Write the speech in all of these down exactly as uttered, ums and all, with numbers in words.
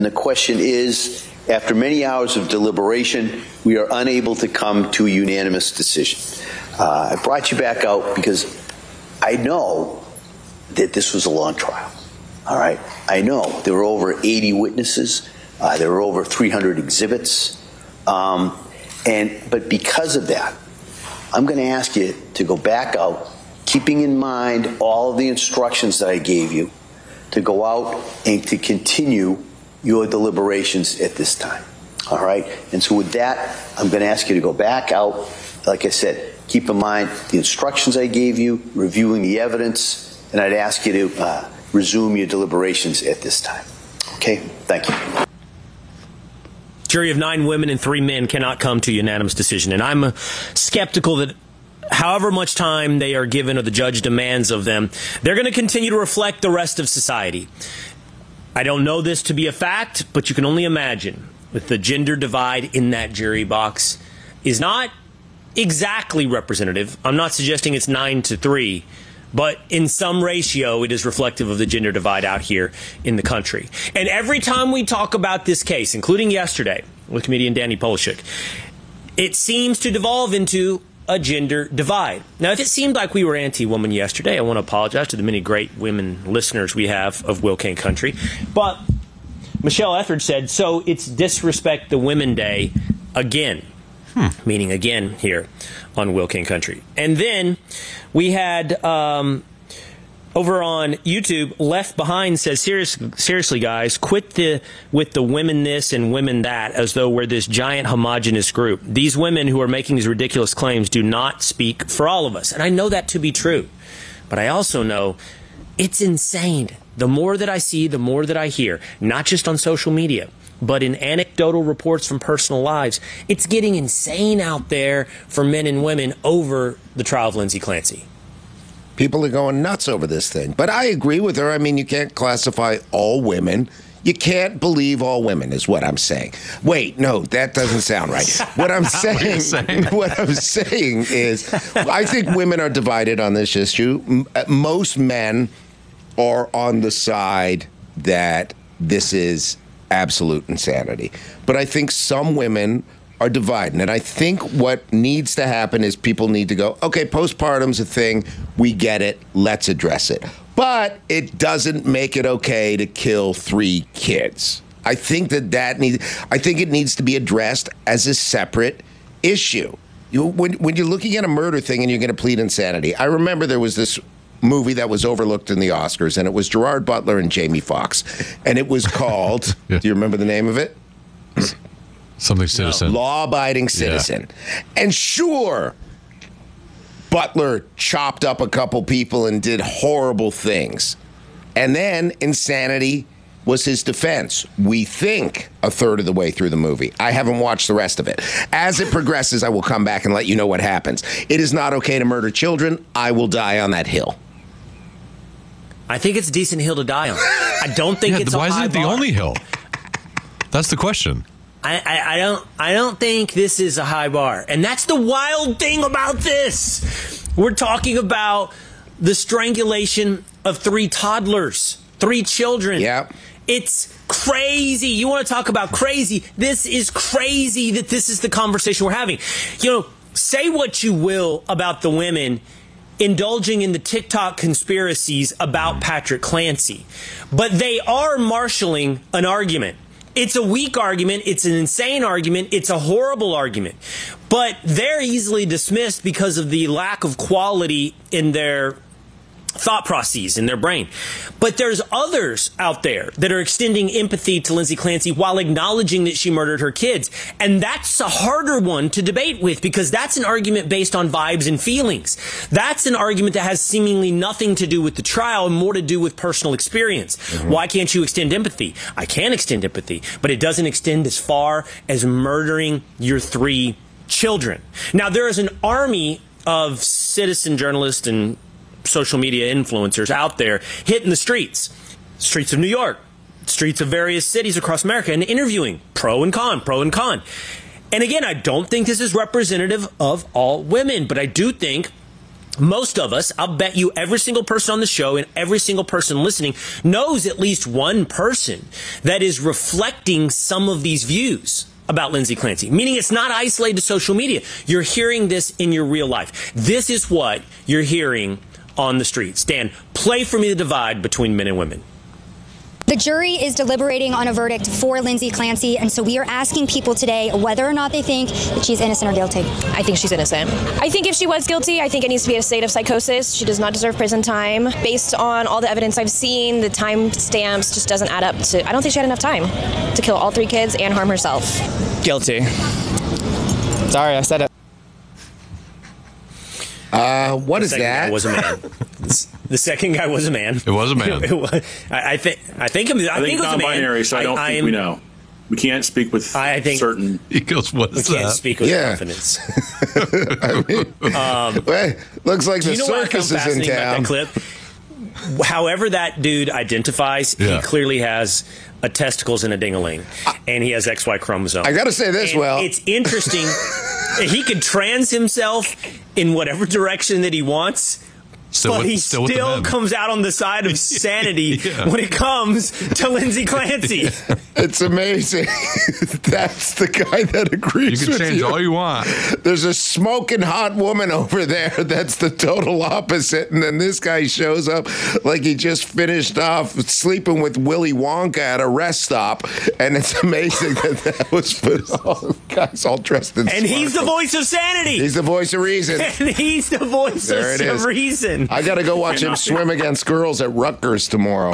The question is, after many hours of deliberation, we are unable to come to a unanimous decision. Uh, I brought you back out because I know that this was a long trial. All right? I know there were over eighty witnesses. Uh, there were over three hundred exhibits. Um, and but because of that, I'm going to ask you to go back out, keeping in mind all of the instructions that I gave you, to go out and to continue your deliberations at this time. All right? And so with that, I'm going to ask you to go back out. Like I said, keep in mind the instructions I gave you, reviewing the evidence, and I'd ask you to uh, resume your deliberations at this time. Okay? Thank you. Jury of nine women and three men cannot come to a unanimous decision. And I'm uh, skeptical that however much time they are given or the judge demands of them, they're going to continue to reflect the rest of society. I don't know this to be a fact, but you can only imagine with the gender divide in that jury box is not exactly representative. I'm not suggesting it's nine to three, but in some ratio, it is reflective of the gender divide out here in the country. And every time we talk about this case, including yesterday with comedian Danny Polishuk, it seems to devolve into a gender divide. Now, if it seemed like we were anti-woman yesterday, I want to apologize to the many great women listeners we have of Will Cain Country. But Michelle Etheridge said, so it's Disrespect the Women Day again. Hmm. Meaning again here on Will Cain Country. And then we had um, over on YouTube, Left Behind says, Serious, seriously, guys, quit the with the women this and women that as though we're this giant homogenous group. These women who are making these ridiculous claims do not speak for all of us. And I know that to be true. But I also know it's insane. The more that I see, the more that I hear, not just on social media, but in anecdotal reports from personal lives, it's getting insane out there for men and women over the trial of Lindsay Clancy. People are going nuts over this thing. But I agree with her. I mean, you can't classify all women. You can't believe all women is what I'm saying. Wait, no, that doesn't sound right. What I'm saying, saying. what I'm saying is I think women are divided on this issue. Most men are on the side that this is absolute insanity. But I think some women are divided. And I think what needs to happen is people need to go, okay, postpartum's a thing. We get it. Let's address it. But it doesn't make it okay to kill three kids. I think that that needs, I think it needs to be addressed as a separate issue. You, when, when you're looking at a murder thing and you're going to plead insanity, I remember there was this movie that was overlooked in the Oscars, and it was Gerard Butler and Jamie Foxx, and it was called, yeah. Do you remember the name of it? Something Citizen. No. Law-abiding Citizen. Yeah. And sure, Butler chopped up a couple people and did horrible things. And then insanity was his defense. We think a third of the way through the movie. I haven't watched the rest of it. As it progresses, I will come back and let you know what happens. It is not okay to murder children. I will die on that hill. I think it's a decent hill to die on. I don't think yeah, it's a high bar. Why isn't it the only hill? That's the question. I, I, I don't I don't think this is a high bar. And that's the wild thing about this. We're talking about the strangulation of three toddlers, three children. Yep. It's crazy. You want to talk about crazy? This is crazy that this is the conversation we're having. You know, say what you will about the women indulging in the TikTok conspiracies about Patrick Clancy, but they are marshaling an argument. It's a weak argument. It's an insane argument. It's a horrible argument. But they're easily dismissed because of the lack of quality in their thought processes in their brain. But there's others out there that are extending empathy to Lindsay Clancy while acknowledging that she murdered her kids. And that's a harder one to debate with because that's an argument based on vibes and feelings. That's an argument that has seemingly nothing to do with the trial and more to do with personal experience. Mm-hmm. Why can't you extend empathy? I can extend empathy, but it doesn't extend as far as murdering your three children. Now, there is an army of citizen journalists and social media influencers out there hitting the streets, streets of New York, streets of various cities across America, and interviewing pro and con, pro and con. And again, I don't think this is representative of all women, but I do think most of us, I'll bet you every single person on the show and every single person listening knows at least one person that is reflecting some of these views about Lindsay Clancy, meaning it's not isolated to social media. You're hearing this in your real life. This is what you're hearing on the streets. Dan, play for me the divide between men and women. The jury is deliberating on a verdict for Lindsay Clancy, and so we are asking people today whether or not they think that she's innocent or guilty. I think she's innocent. I think if she was guilty, I think it needs to be a state of psychosis. She does not deserve prison time. Based on all the evidence I've seen, the time stamps just doesn't add up to, I don't think she had enough time to kill all three kids and harm herself. Guilty. Sorry, I said it. Uh, what is that? Guy was a man. The second guy was a man. It was a man. It was, I, I think. I think. I, I think, think it was a man. non-binary, so I don't I, think I am, we know. We can't speak with I think, certain. He goes, "What is we that?" can't speak with Yeah. confidence. I mean, um, well, looks like do the you know what I found circus is in fascinating about town. that clip? However that dude identifies, Yeah. he clearly has a testicles and a ding-a-ling, and he has X Y chromosome. I got to say this, And well, it's interesting. He could trans himself in whatever direction that he wants. Still but with- he still still, with the men. comes out on the side of sanity Yeah. when it comes to Lindsay Clancy. it's amazing. That's the guy that You agrees can with change you. all you want. There's a smoking hot woman over there that's the total opposite. And then this guy shows up like he just finished off sleeping with Willy Wonka at a rest stop. And it's amazing that that was put all guys all dressed in And he's the sparkle. voice of sanity. He's the voice of reason. and he's the voice There it of is. reason. I got to go watch him Cannot be. swim against girls at Rutgers tomorrow.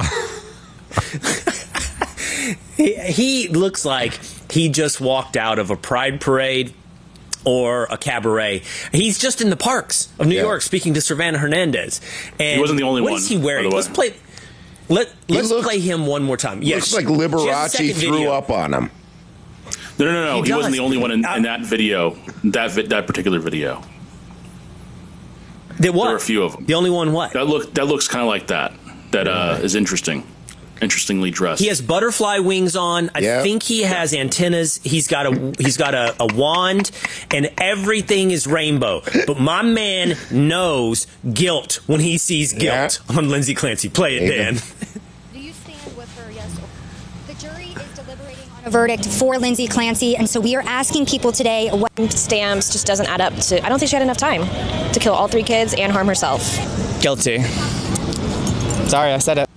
He, he looks like he just walked out of a pride parade or a cabaret. He's just in the parks of New Yeah. York speaking to Savannah Hernandez. And He wasn't the only what one, is he wearing? by the way. Let's play. Let Let's looks- play him one more time. Looks Yes, like just a Liberace second threw video. up on him. No, no, no, no. He He, wasn't does. the only one in, Uh, in that video. That vi- that particular video. That what? There were a few of them. The only one what? That look that looks kind of like that. That uh, is interesting. Interestingly dressed. He has butterfly wings on. I Yeah. think he has antennas. He's got a he's got a, a wand, and everything is rainbow. But my man knows guilt when he sees guilt on Lindsay Clancy. Play it, Amen. Dan. Do you stand with her, yes or The jury is deliberating on a verdict for Lindsay Clancy, and so we are asking people today what Stamps just doesn't add up to, I don't think she had enough time to kill all three kids and harm herself. Guilty. Sorry, I said it.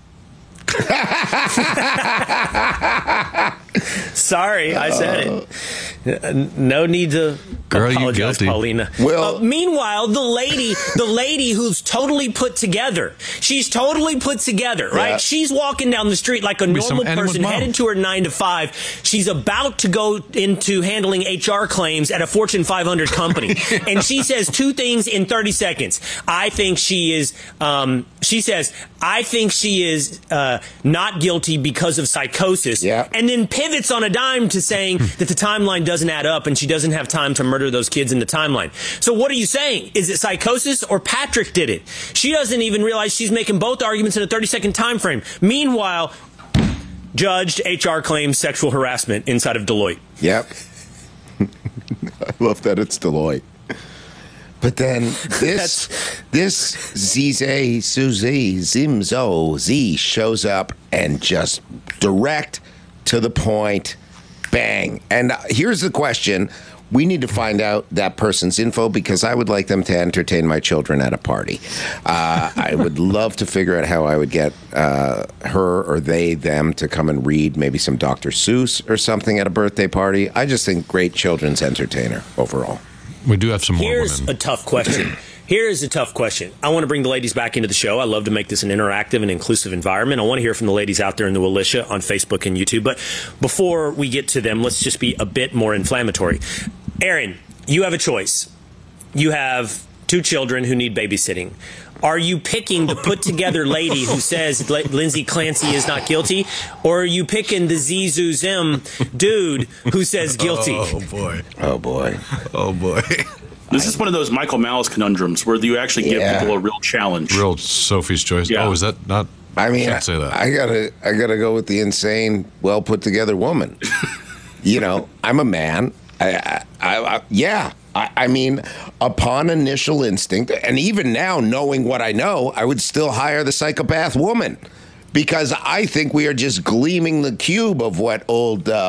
Sorry, I said it. No need to Girl, you apologize, guilty. Paulina. Well- Uh, meanwhile, the lady, the lady who's totally put together, she's totally put together, right? Yeah. She's walking down the street like a Be some normal anyone's person, mom. headed to her nine to five. She's about to go into handling H R claims at a Fortune five hundred company, and she says two things in thirty seconds. I think she is. Um, she says, "I think she is uh, not guilty because of psychosis," Yeah. and then pivots on a dime to saying that the timeline doesn't add up and she doesn't have time to murder those kids in the timeline. So what are you saying? Is it psychosis or Patrick did it? She doesn't even realize she's making both arguments in a thirty second time frame. Meanwhile, judged H R claims sexual harassment inside of Deloitte. Yep. I love that it's Deloitte. But then this this Zize Suzy Zimzo Z shows up and just direct to the point, bang. And here's the question. We need to find out that person's info because I would like them to entertain my children at a party. Uh, I would love to figure out how I would get uh, her or they, them to come and read maybe some Doctor Seuss or something at a birthday party. I just think great children's entertainer overall. We do have some more Here's women. a tough question. Here is a tough question. I want to bring the ladies back into the show. I love to make this an interactive and inclusive environment. I want to hear from the ladies out there in the Willisha on Facebook and YouTube. But before we get to them, let's just be a bit more inflammatory. Aaron, you have a choice. You have two children who need babysitting. Are you picking the put-together lady who says L- Lindsay Clancy is not guilty, or are you picking the Zizu Zim dude who says guilty? Oh boy. Oh, boy. Oh boy. This is one of those Michael Malice conundrums where you actually give Yeah. people a real challenge. Real Sophie's choice. Yeah. Oh, is that not? I mean, Can't say that. I gotta, I gotta go with the insane, well put together woman. You know, I'm a man. I, I, I, I yeah, I, I, I mean, upon initial instinct, and even now knowing what I know, I would still hire the psychopath woman. Because I think we are just gleaming the cube of what old uh,